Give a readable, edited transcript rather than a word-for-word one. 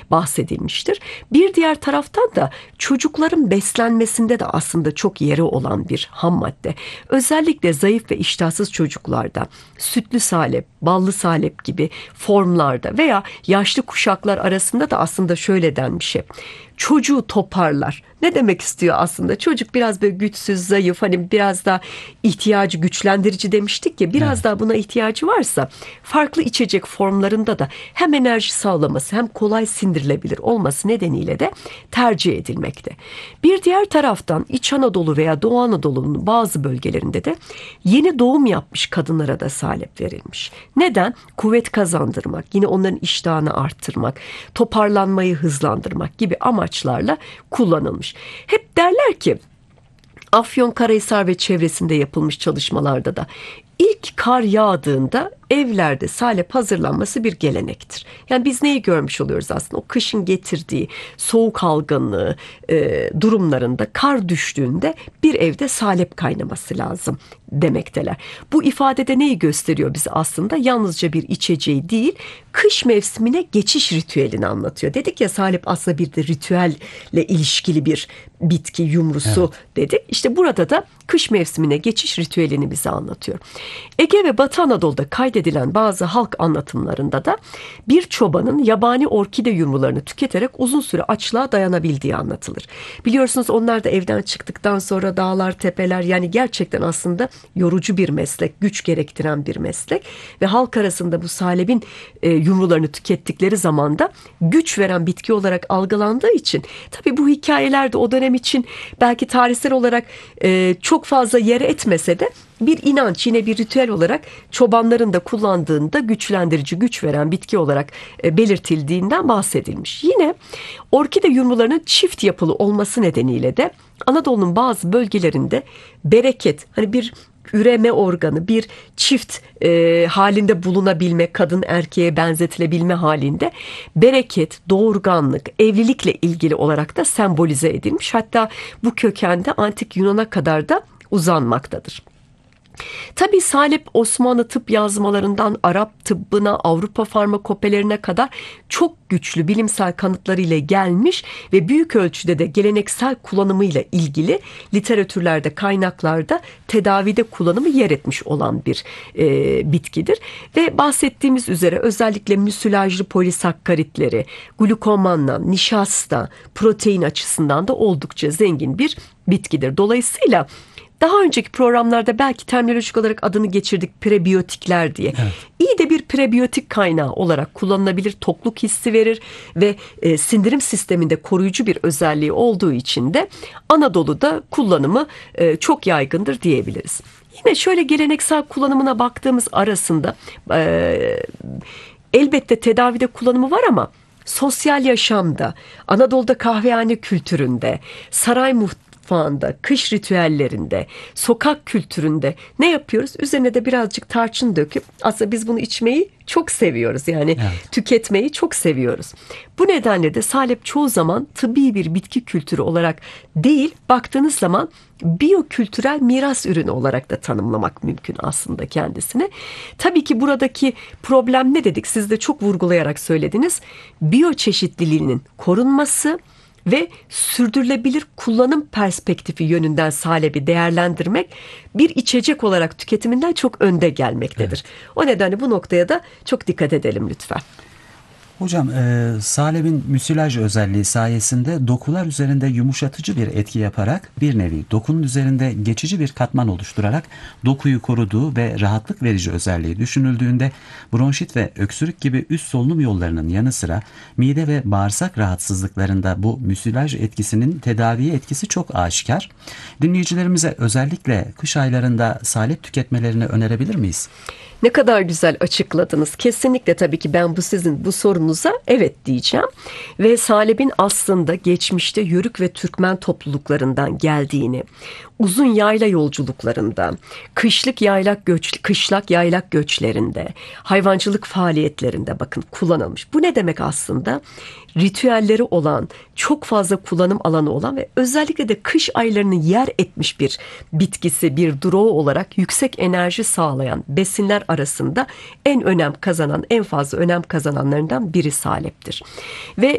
bahsedilmiştir. Bir diğer taraftan da çocukların beslenmesinde de aslında çok yeri olan bir ham madde. Özellikle zayıf ve iştahsız çocuklarda sütlü salep, ballı salep gibi formlarda veya yaşlı kuşaklar arasında da aslında şöyle denmiş hep. Çocuğu toparlar. Ne demek istiyor aslında? Çocuk biraz böyle güçsüz, zayıf, hani biraz daha ihtiyacı güçlendirici demiştik ya, biraz daha buna ihtiyacı varsa farklı içecek formlarında da hem enerji sağlaması hem kolay sindirilebilir olması nedeniyle de tercih edilmekte. Bir diğer taraftan İç Anadolu veya Doğu Anadolu'nun bazı bölgelerinde de yeni doğum yapmış kadınlara da salep verilmiş. Neden? Kuvvet kazandırmak, yine onların iştahını arttırmak, toparlanmayı hızlandırmak gibi amaçlarla kullanılmış. Hep derler ki Afyonkarahisar ve çevresinde yapılmış çalışmalarda da ilk kar yağdığında evlerde salep hazırlanması bir gelenektir. Yani biz neyi görmüş oluyoruz aslında? O kışın getirdiği soğuk algınlığı durumlarında kar düştüğünde bir evde salep kaynaması lazım demekteler. Bu ifadede neyi gösteriyor bize aslında? Yalnızca bir içeceği değil, kış mevsimine geçiş ritüelini anlatıyor. Dedik ya, salep aslında bir de ritüelle ilişkili bir bitki yumrusu dedik. İşte burada da kış mevsimine geçiş ritüelini bize anlatıyor. Ege ve Batı Anadolu'da kaydedilen bazı halk anlatımlarında da bir çobanın yabani orkide yumrularını tüketerek uzun süre açlığa dayanabildiği anlatılır. Biliyorsunuz onlar da evden çıktıktan sonra dağlar, tepeler, yani gerçekten aslında yorucu bir meslek, güç gerektiren bir meslek ve halk arasında bu salepin yumrularını tükettikleri zaman da güç veren bitki olarak algılandığı için tabii bu hikayelerde o dönem için belki tarihsel olarak çok fazla yer etmese de bir inanç, yine bir ritüel olarak çobanların da kullandığında güçlendirici, güç veren bitki olarak belirtildiğinden bahsedilmiş. Yine orkide yumrularının çift yapılı olması nedeniyle de Anadolu'nun bazı bölgelerinde bereket, hani bir üreme organı, bir çift halinde bulunabilme, kadın erkeğe benzetilebilme halinde bereket, doğurganlık, evlilikle ilgili olarak da sembolize edilmiş. Hatta bu kökende antik Yunan'a kadar da uzanmaktadır. Tabii salep Osmanlı tıp yazmalarından Arap tıbbına, Avrupa farmakopelerine kadar çok güçlü bilimsel kanıtlarıyla gelmiş ve büyük ölçüde de geleneksel kullanımıyla ilgili literatürlerde, kaynaklarda tedavide kullanımı yer etmiş olan bir bitkidir. Ve bahsettiğimiz üzere özellikle müsilajlı polisakkaritleri, glukomanla, nişasta, protein açısından da oldukça zengin bir bitkidir. Dolayısıyla daha önceki programlarda belki terminolojik olarak adını geçirdik, prebiyotikler diye. Evet. İyi de bir prebiyotik kaynağı olarak kullanılabilir, tokluk hissi verir ve sindirim sisteminde koruyucu bir özelliği olduğu için de Anadolu'da kullanımı çok yaygındır diyebiliriz. Yine şöyle geleneksel kullanımına baktığımız arasında elbette tedavide kullanımı var ama sosyal yaşamda, Anadolu'da kahvehane kültüründe, saray mutfağında, kış ritüellerinde, sokak kültüründe ne yapıyoruz? Üzerine de birazcık tarçın döküp, aslında biz bunu içmeyi çok seviyoruz. Yani tüketmeyi çok seviyoruz. Bu nedenle de salep çoğu zaman tıbbi bir bitki kültürü olarak değil, baktığınız zaman biyokültürel miras ürünü olarak da tanımlamak mümkün aslında kendisini. Tabii ki buradaki problem ne dedik? Siz de çok vurgulayarak söylediniz. Biyoçeşitliliğinin korunması ve sürdürülebilir kullanım perspektifi yönünden salebi değerlendirmek bir içecek olarak tüketiminden çok önde gelmektedir. Evet. O nedenle bu noktaya da çok dikkat edelim lütfen. Hocam, salebin müsilaj özelliği sayesinde dokular üzerinde yumuşatıcı bir etki yaparak bir nevi dokunun üzerinde geçici bir katman oluşturarak dokuyu koruduğu ve rahatlık verici özelliği düşünüldüğünde bronşit ve öksürük gibi üst solunum yollarının yanı sıra mide ve bağırsak rahatsızlıklarında bu müsilaj etkisinin tedaviye etkisi çok aşikar. Dinleyicilerimize özellikle kış aylarında salep tüketmelerini önerebilir miyiz? Ne kadar güzel açıkladınız. Kesinlikle tabii ki ben sizin bu sorunuza evet diyeceğim. Ve salebin aslında geçmişte Yörük ve Türkmen topluluklarından geldiğini, uzun yayla yolculuklarında, kışlak yaylak göçlerinde, hayvancılık faaliyetlerinde bakın kullanılmış. Bu ne demek aslında? Ritüelleri olan, çok fazla kullanım alanı olan ve özellikle de kış aylarını yer etmiş bir bitkisi, bir duruğu olarak yüksek enerji sağlayan besinler arasında en fazla önem kazananlarından biri saleptir. Ve